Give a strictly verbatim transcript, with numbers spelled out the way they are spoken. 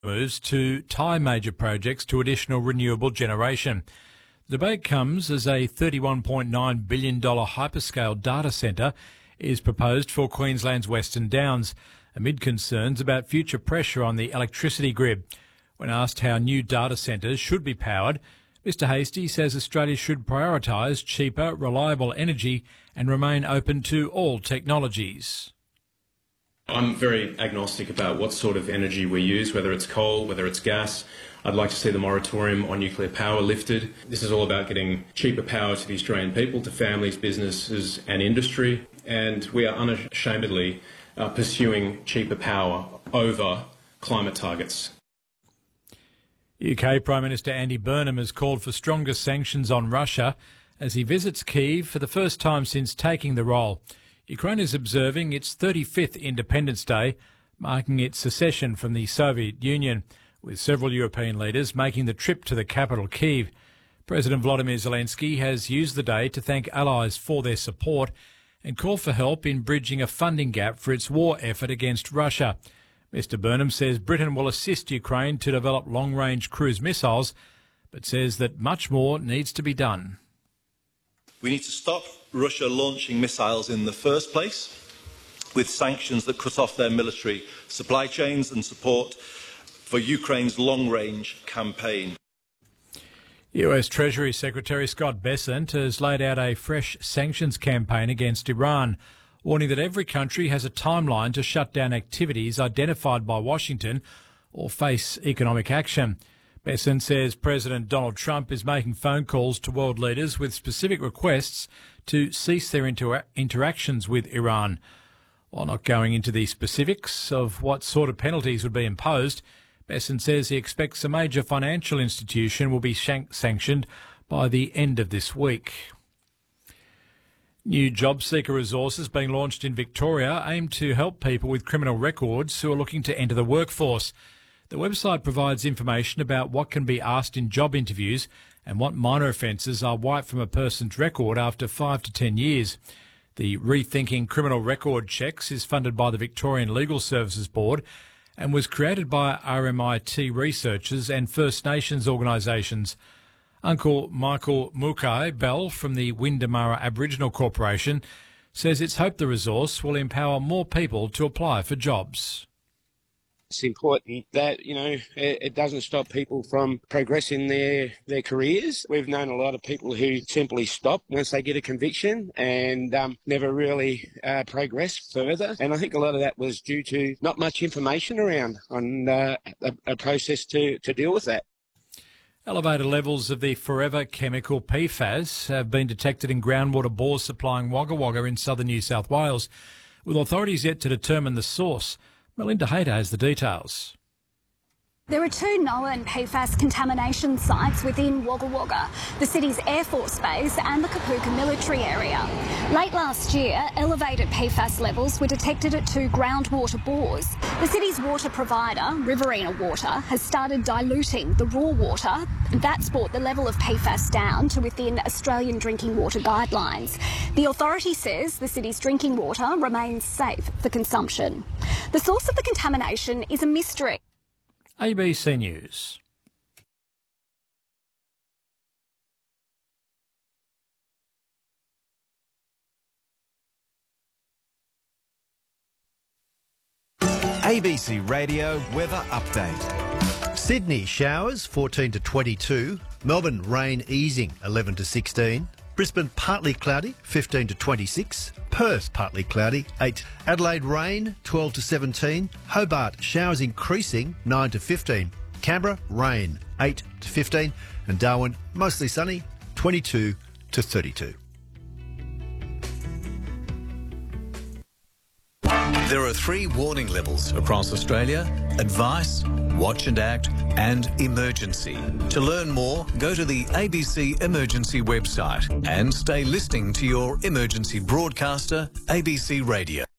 moves to tie major projects to additional renewable generation. The debate comes as a thirty-one point nine billion dollars hyperscale data centre is proposed for Queensland's Western Downs, amid concerns about future pressure on the electricity grid. When asked how new data centres should be powered, Mr Hastie says Australia should prioritise cheaper, reliable energy and remain open to all technologies. I'm very agnostic about what sort of energy we use, whether it's coal, whether it's gas. I'd like to see the moratorium on nuclear power lifted. This is all about getting cheaper power to the Australian people, to families, businesses and industry. And we are unashamedly uh, pursuing cheaper power over climate targets. U K Prime Minister Andy Burnham has called for stronger sanctions on Russia as he visits Kyiv for the first time since taking the role. Ukraine is observing its thirty-fifth Independence Day, marking its secession from the Soviet Union, with several European leaders making the trip to the capital, Kyiv. President Volodymyr Zelensky has used the day to thank allies for their support and call for help in bridging a funding gap for its war effort against Russia. Mister Burnham says Britain will assist Ukraine to develop long-range cruise missiles, but says that much more needs to be done. We need to stop Russia launching missiles in the first place, with sanctions that cut off their military supply chains and support for Ukraine's long-range campaign. U S Treasury Secretary Scott Bessent has laid out a fresh sanctions campaign against Iran, warning that every country has a timeline to shut down activities identified by Washington or face economic action. Bessent says President Donald Trump is making phone calls to world leaders with specific requests to cease their inter- interactions with Iran. While not going into the specifics of what sort of penalties would be imposed, Bessent says he expects a major financial institution will be shank- sanctioned by the end of this week. New job seeker resources being launched in Victoria aim to help people with criminal records who are looking to enter the workforce. The website provides information about what can be asked in job interviews and what minor offences are wiped from a person's record after five to ten years. The Rethinking Criminal Record Checks is funded by the Victorian Legal Services Board and was created by R M I T researchers and First Nations organisations. Uncle Michael Mukai Bell from the Windamara Aboriginal Corporation says it's hoped the resource will empower more people to apply for jobs. It's important that, you know, it doesn't stop people from progressing their, their careers. We've known a lot of people who simply stop once they get a conviction and um, never really uh, progress further. And I think a lot of that was due to not much information around on uh, a, a process to, to deal with that. Elevated levels of the forever chemical P FAS have been detected in groundwater bores supplying Wagga Wagga in southern New South Wales, with authorities yet to determine the source. Melinda Hayter has the details. There are two known P FAS contamination sites within Wagga Wagga, the city's Air Force Base and the Kapooka military area. Late last year, elevated P FAS levels were detected at two groundwater bores. The city's water provider, Riverina Water, has started diluting the raw water. That's brought the level of P FAS down to within Australian drinking water guidelines. The authority says the city's drinking water remains safe for consumption. The source of the contamination is a mystery. A B C News. A B C Radio Weather Update. Sydney showers fourteen to twenty-two, Melbourne rain easing eleven to sixteen, Brisbane partly cloudy fifteen to twenty-six, Perth partly cloudy eight, Adelaide rain twelve to seventeen, Hobart showers increasing nine to fifteen, Canberra rain eight to fifteen, and Darwin mostly sunny twenty-two to thirty-two. There are three warning levels across Australia: advice, watch and act, and emergency. To learn more, go to the A B C Emergency website and stay listening to your emergency broadcaster, A B C Radio.